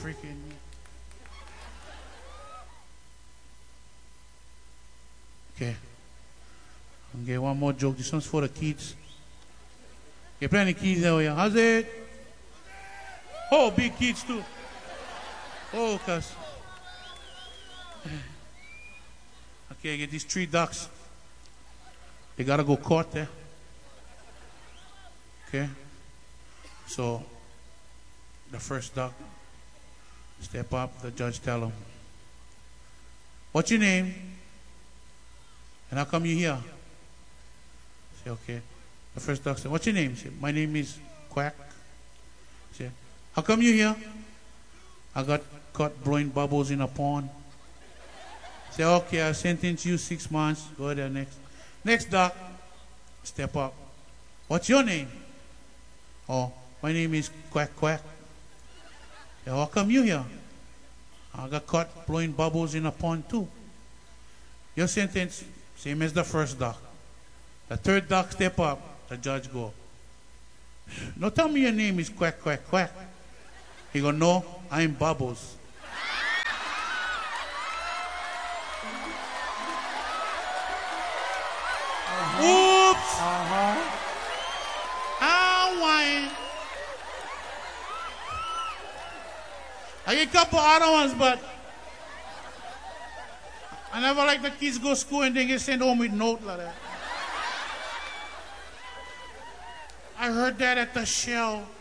freaking. Okay. I'm gonna get one more joke. This one's for the kids. Okay, plenty kids there. Yeah. How's it? Oh, big kids too. Oh, cuz. Okay, get these 3 ducks. They gotta go court there. Okay. So, the first duck step up. The judge tell him, "What's your name? And how come you here?" Say, "Okay." The first duck said, "What's your name?" Say, "My name is Quack." Say, "How come you here?" "I got caught blowing bubbles in a pond." Say, "Okay, I sentence you 6 months. Go there next." Next duck, step up. "What's your name?" "Oh, my name is Quack Quack." Say, "How come you here?" "I got caught blowing bubbles in a pond too." Your sentence, same as the first duck. The third duck step up. The judge go, "No, tell me your name is Quack Quack Quack." He go, "No, I'm Bubbles." Oops. Why? I get a couple other ones, but I never like the kids go to school and then get sent home with note like that. I heard that at the Shell.